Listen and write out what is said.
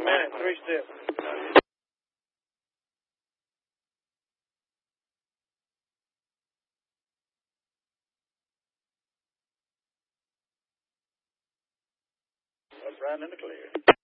minute, 3 steps. That's right in the clear.